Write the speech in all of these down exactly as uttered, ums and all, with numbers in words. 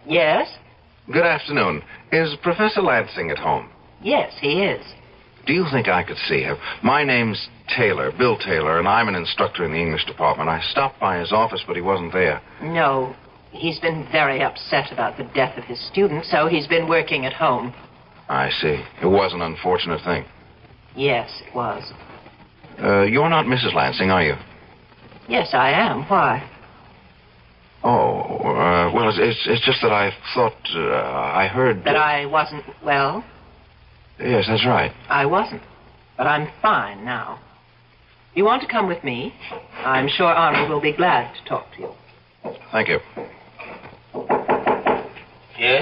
Yes? Good afternoon. Is Professor Lansing at home? Yes, he is. Do you think I could see him? My name's Taylor, Bill Taylor, and I'm an instructor in the English department. I stopped by his office, but he wasn't there. No. He's been very upset about the death of his student, so he's been working at home. I see. It was an unfortunate thing. Yes, it was. Uh, you're not Missus Lansing, are you? Yes, I am. Why? Oh, uh, well, it's, it's, it's just that I thought, uh, I heard... That I wasn't well? Yes, that's right. I wasn't. But I'm fine now. You want to come with me? I'm sure Arnold will be glad to talk to you. Thank you. Yes?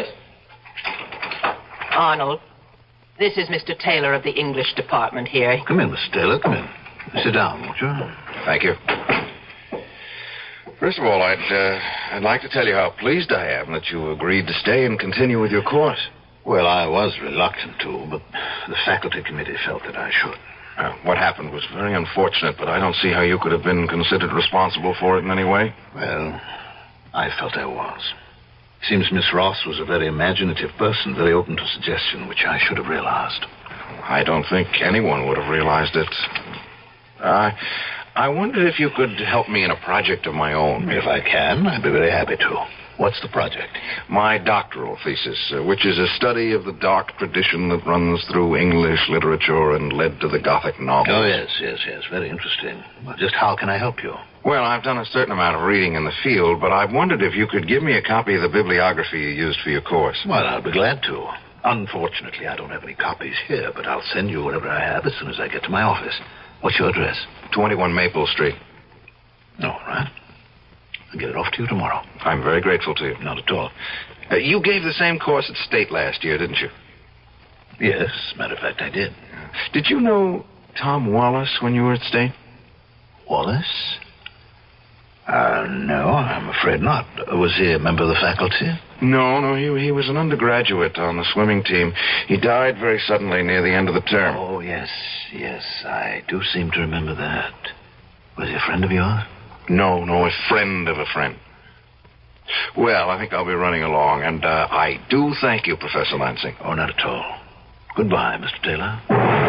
Arnold, this is Mister Taylor of the English department here. Come in, Mister Taylor, come in. Sit down, won't you? Thank you. First of all, I'd, uh, I'd like to tell you how pleased I am that you agreed to stay and continue with your course. Well, I was reluctant to, but the faculty committee felt that I should. Uh, what happened was very unfortunate, but I don't see how you could have been considered responsible for it in any way. Well, I felt I was. Seems Miss Ross was a very imaginative person, very open to suggestion, which I should have realized. I don't think anyone would have realized it. I, I wondered if you could help me in a project of my own. If I can, I'd be very happy to. What's the project? My doctoral thesis, uh, which is a study of the dark tradition that runs through English literature and led to the Gothic novels. Oh, yes, yes, yes. Very interesting. Well, just how can I help you? Well, I've done a certain amount of reading in the field, but I wondered if you could give me a copy of the bibliography you used for your course. Well, I'll be glad to. Unfortunately, I don't have any copies here, but I'll send you whatever I have as soon as I get to my office. What's your address? twenty-one Maple Street. All right. I'll get it off to you tomorrow. I'm very grateful to you. Not at all. Uh, you gave the same course at State last year, didn't you? Yes, matter of fact, I did. Did you know Tom Wallace when you were at State? Wallace? Uh, no, I'm afraid not. Was he a member of the faculty? No, no, he, he was an undergraduate on the swimming team. He died very suddenly near the end of the term. Oh, yes, yes, I do seem to remember that. Was he a friend of yours? No, no, a friend of a friend. Well, I think I'll be running along, and uh, I do thank you, Professor Lansing. Oh, not at all. Goodbye, Mister Taylor.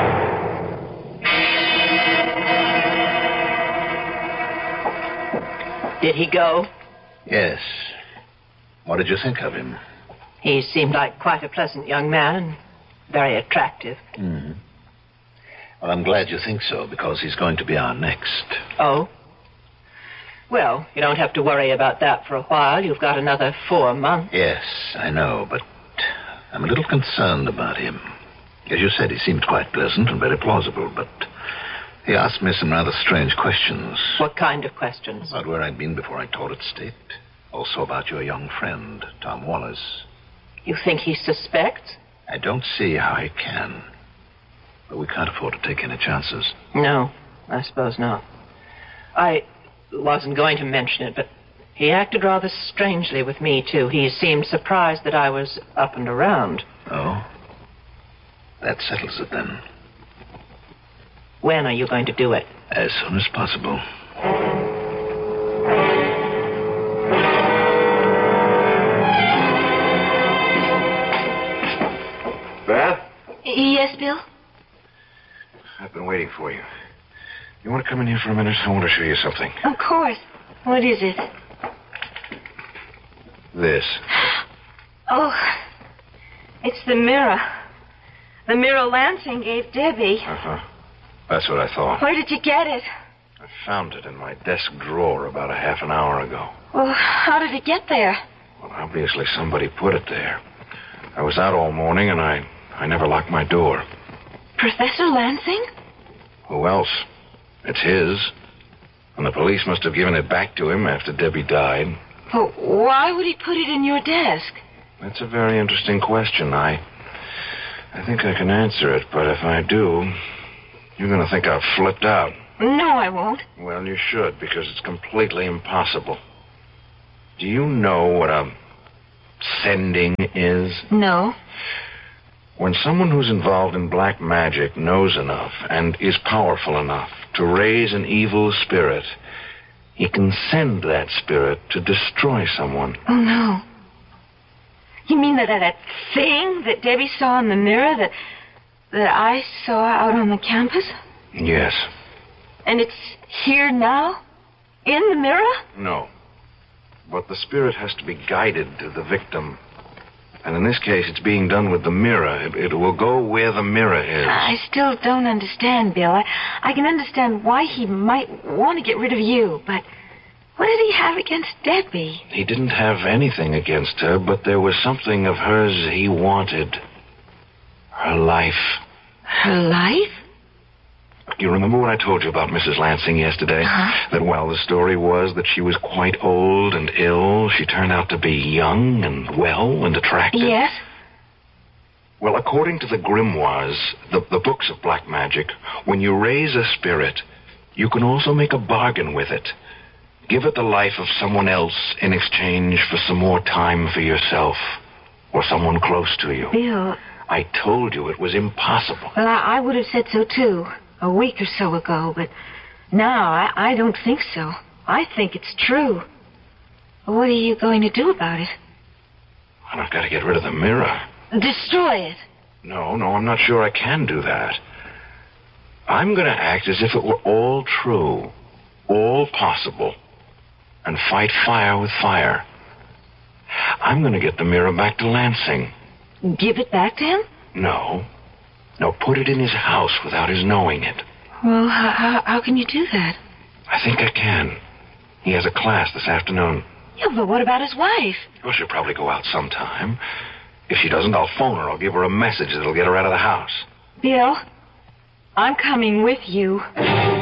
Did he go? Yes. What did you think of him? He seemed like quite a pleasant young man and very attractive. Mm-hmm. Well, I'm glad you think so, because he's going to be our next. Oh? Well, you don't have to worry about that for a while. You've got another four months. Yes, I know, but I'm a little concerned about him. As you said, he seemed quite pleasant and very plausible, but he asked me some rather strange questions. What kind of questions? About where I'd been before I taught at State. Also about your young friend, Tom Wallace. You think he suspects? I don't see how he can. But we can't afford to take any chances. No, I suppose not. I wasn't going to mention it, but he acted rather strangely with me, too. He seemed surprised that I was up and around. Oh? That settles it, then. When are you going to do it? As soon as possible. Beth? Yes, Bill? I've been waiting for you. You want to come in here for a minute? I want to show you something. Of course. What is it? This. Oh, it's the mirror. The mirror Lansing gave Debbie. Uh-huh. That's what I thought. Where did you get it? I found it in my desk drawer about a half an hour ago. Well, how did it get there? Well, obviously somebody put it there. I was out all morning, and I, I never locked my door. Professor Lansing? Who else? It's his. And the police must have given it back to him after Debbie died. Well, why would he put it in your desk? That's a very interesting question. I, I think I can answer it, but if I do, you're going to think I've flipped out. No, I won't. Well, you should, because it's completely impossible. Do you know what a sending is? No. When someone who's involved in black magic knows enough and is powerful enough to raise an evil spirit, he can send that spirit to destroy someone. Oh, no. You mean that that thing that Debbie saw in the mirror that that I saw out on the campus? Yes. And it's here now? In the mirror? No. But the spirit has to be guided to the victim. And in this case, it's being done with the mirror. It, it will go where the mirror is. I still don't understand, Bill. I, I can understand why he might want to get rid of you, but what did he have against Debbie? He didn't have anything against her, but there was something of hers he wanted. Her life. Her life? You remember what I told you about Missus Lansing yesterday? Uh-huh. That while the story was that she was quite old and ill, she turned out to be young and well and attractive? Yes. Well, according to the grimoires, the, the books of black magic, when you raise a spirit, you can also make a bargain with it. Give it the life of someone else in exchange for some more time for yourself or someone close to you. Bill. I told you it was impossible. Well, I, I would have said so, too, a week or so ago, but now I, I don't think so. I think it's true. What are you going to do about it? Well, I've got to get rid of the mirror. Destroy it. No, no, I'm not sure I can do that. I'm going to act as if it were all true, all possible, and fight fire with fire. I'm going to get the mirror back to Lansing. Give it back to him? No. No, put it in his house without his knowing it. Well, how, how, how can you do that? I think I can. He has a class this afternoon. Yeah, but what about his wife? Well, she'll probably go out sometime. If she doesn't, I'll phone her. I'll give her a message that'll get her out of the house. Bill, I'm coming with you.